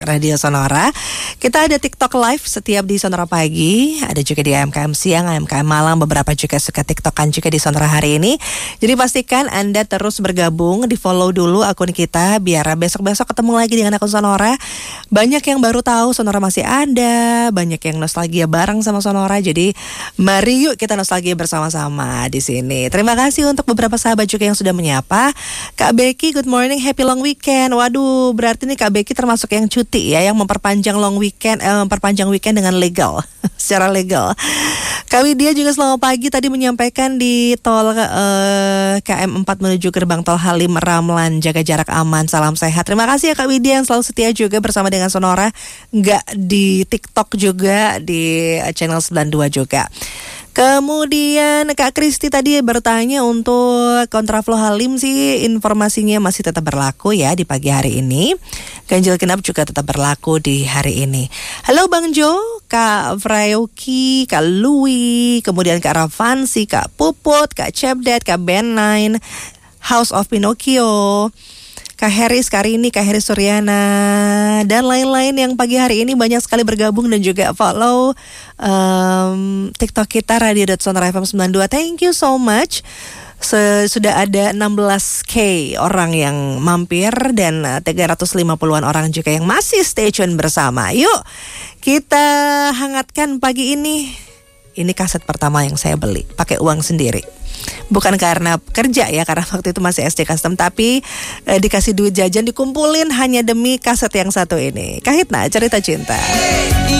Radio Sonora. Kita ada TikTok Live setiap di Sonora Pagi, ada juga di AMKM Siang, AMKM Malam, beberapa juga suka TikTokan juga di Sonora hari ini. Jadi pastikan Anda terus bergabung, di follow dulu akun kita biar besok-besok ketemu lagi dengan akun Sonora. Banyak yang baru tahu Sonora masih ada, banyak yang nostalgia bareng sama Sonora. Jadi mari yuk kita nostalgia bersama-sama di sini. Terima kasih untuk beberapa sahabat juga yang sudah menyapa. Kak Becky, good morning, happy long weekend. Waduh, berarti nih Kak Becky termasuk yang cuti ya, yang memperpanjang memperpanjang weekend dengan legal, secara legal. Kak Widya juga selamat pagi, tadi menyampaikan di tol KM 4 menuju gerbang tol Halim Ramlan, jaga jarak aman, salam sehat. Terima kasih ya Kak Widya yang selalu setia juga bersama dengan Sonora, nggak di TikTok juga, di channel 92 juga. Kemudian Kak Kristi tadi bertanya untuk kontraflow Halim sih informasinya masih tetap berlaku ya di pagi hari ini. Ganjil genap juga tetap berlaku di hari ini. Halo Bang Jo, Kak Frayoki, Kak Louie, kemudian Kak Ravansi, Kak Puput, Kak Chepdet, Kak Ben9, House of Pinocchio, Kak Heris Karini, Kak Heris Suryana, dan lain-lain yang pagi hari ini banyak sekali bergabung dan juga follow TikTok kita radio.sonora.fm 92. Thank you so much. Sudah ada 16K orang yang mampir dan 350-an orang juga yang masih stay tune bersama. Yuk kita hangatkan pagi ini. Ini kaset pertama yang saya beli pakai uang sendiri. Bukan karena kerja ya, karena waktu itu masih SD custom, tapi dikasih duit jajan dikumpulin hanya demi kaset yang satu ini. Kahitna Cerita Cinta.